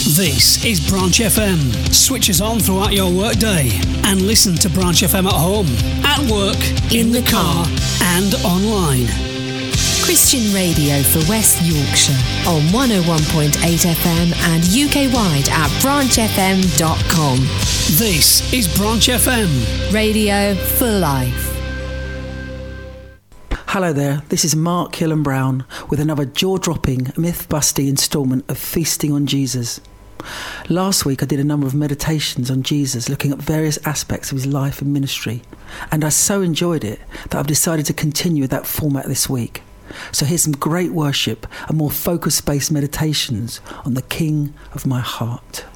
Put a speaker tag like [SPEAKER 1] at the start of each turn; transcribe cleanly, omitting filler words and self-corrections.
[SPEAKER 1] This is Branch FM. Switch us on throughout your workday and listen to Branch FM at home, at work, in the car and online.
[SPEAKER 2] Christian radio for West Yorkshire on 101.8 FM and UK-wide at branchfm.com.
[SPEAKER 1] This is Branch FM.
[SPEAKER 2] Radio for life.
[SPEAKER 3] Hello there, this is Mark Hillen-Brown with another jaw-dropping, myth-busting instalment of Feasting on Jesus. Last week I did a number of meditations on Jesus, looking at various aspects of his life and ministry, and I so enjoyed it that I've decided to continue with that format this week. So here's some great worship and more focus-based meditations on the King of my heart.